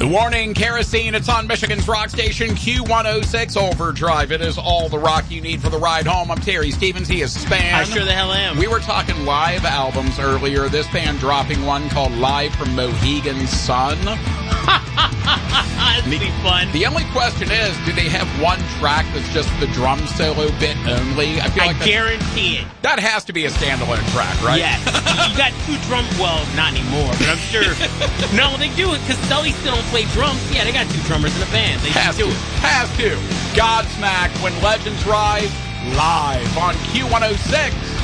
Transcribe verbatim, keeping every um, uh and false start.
Good morning, Kerosene. It's on Michigan's rock station, Q one oh six Overdrive. It is all the rock you need for the ride home. I'm Terry Stevens. He is Span. I sure the hell am. We were talking live albums earlier. This band dropping one called Live from Mohegan Sun. It'd be fun. The only question is, do they have one track that's just the drum solo bit only? I feel I like guarantee it. That has to be a standalone track, right? Yes. You got two drum... Well, not anymore, but I'm sure... No, they do it because Sully still don't play drums. Yeah, they got two drummers in the band. They Has do to. it. Has to. Godsmack, When Legends Rise, live on Q one oh six.